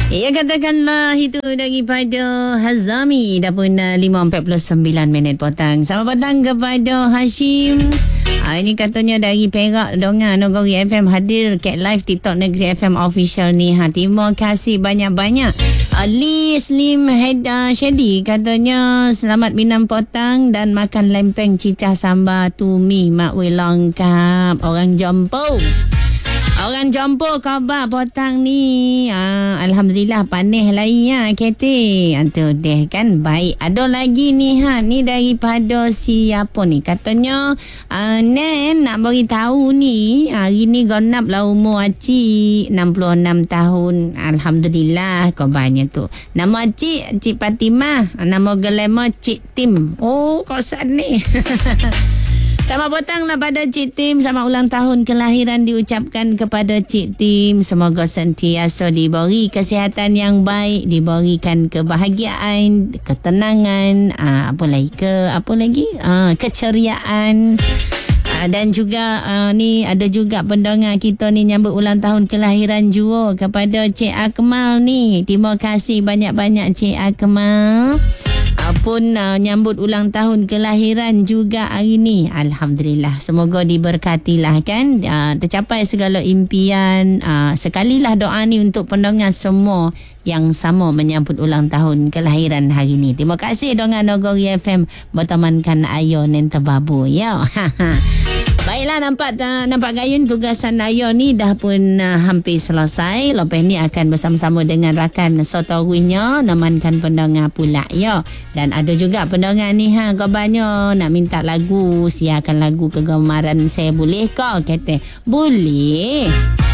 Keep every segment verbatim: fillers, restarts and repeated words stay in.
Ya, katakanlah itu daripada Hazami. Dah pun uh, lima empat puluh sembilan minit petang. Selamat petang kepada Hashim. Ah, ini katanya dari Perak Dongan Nogori F M hadir Cat Live TikTok Negeri F M Official ni. Ha, terima kasih banyak-banyak. Ali Slim Head uh, Shady katanya selamat minum petang dan makan lempeng cicah sambal tumi mak we lengkap. Orang jompo. Orang jompo khabar petang ni. Ah, Alhamdulillah panih lain ya kete. Antu deh kan baik. Ada lagi ni ha. Ni daripada siapa ni. Katanya uh, Nen nak bagi tahu ni. Hari ni genap lah umur Acik enam puluh enam tahun. Alhamdulillah khabarnya tu. Nama Acik Cik Fatimah. Nama gelema Cik Tim. Oh kau sad ni. Selamat petang lah pada Cik Tim. Selamat ulang tahun kelahiran diucapkan kepada Cik Tim. Semoga sentiasa diberi kesihatan yang baik, diberikan kebahagiaan, ketenangan, aa, apa lagi ke apa lagi aa, keceriaan. Aa, dan juga aa, ni ada juga pendengar kita ni nyambut ulang tahun kelahiran juga kepada Cik Akmal ni. Terima kasih banyak-banyak Cik Akmal. Pun uh, nyambut ulang tahun kelahiran juga hari ni. Alhamdulillah. Semoga diberkatilah kan. Uh, tercapai segala impian. Uh, sekalilah doa ni untuk pendengar semua yang sama menyambut ulang tahun kelahiran hari ni. Terima kasih Dongan Nogori F M bertemankan Ayo Nenta Babu. Ya. Baiklah, nampak uh, nampak gayun tugasan Ayo ni dah pun uh, hampir selesai. Lepas ni akan bersama-sama dengan rakan Sotowinya nemankan pendengar pula ya. Dan ada juga pendengar ni ha kabarnya nak minta lagu, siarkan lagu kegemaran saya boleh ke? Kata boleh.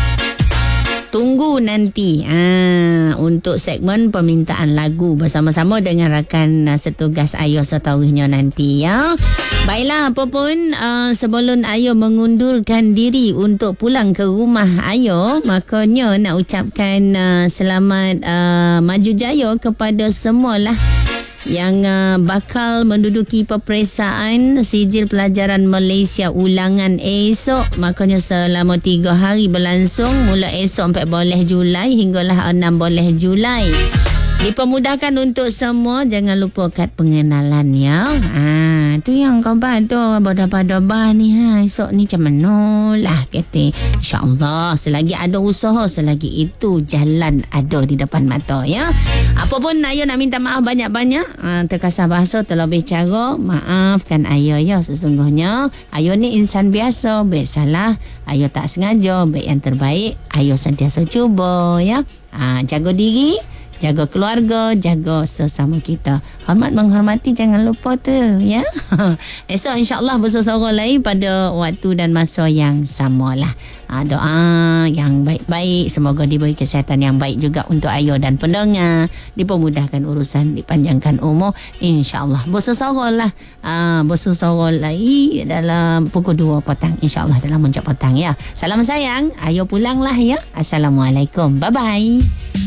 Tunggu nanti ha, untuk segmen permintaan lagu bersama-sama dengan rakan uh, setugas Ayo Sotowinya nanti ya. Baiklah, apa pun uh, sebelum Ayo mengundurkan diri untuk pulang ke rumah Ayo, makanya nak ucapkan uh, selamat uh, maju jaya kepada semualah yang uh, bakal menduduki peperiksaan sijil pelajaran Malaysia ulangan esok. Makanya selama tiga hari berlangsung, mula esok empat belas Julai hinggalah enam belas Julai. Dipermudahkan untuk semua. Jangan lupa kad pengenalan ya. Ha, tu yang khabar tu Abah-abah ni ha. Esok ni macam mana lah kata. InsyaAllah selagi ada usaha, selagi itu jalan ada di depan mata ya. Apapun Ayo nak minta maaf banyak-banyak. Ha, terkasar bahasa, terlebih cara. Maafkan Ayo ya. Sesungguhnya Ayo ni insan biasa. Baik salah Ayo tak sengaja. Baik yang terbaik Ayo sentiasa cuba ya. Ha, jaga diri, jaga keluarga, jaga sesama kita. Hormat menghormati jangan lupa tu ya. Esok insya-Allah bersama lagi pada waktu dan masa yang samalah. Ha, doa yang baik-baik, semoga diberi kesihatan yang baik juga untuk Ayo dan pendengar, dipermudahkan urusan, dipanjangkan umur insya-Allah. Bersama lah ha, bersama lagi dalam pukul dua petang insya-Allah dalam Muncak Petang ya. Salam sayang, Ayo pulanglah ya. Assalamualaikum. Bye bye.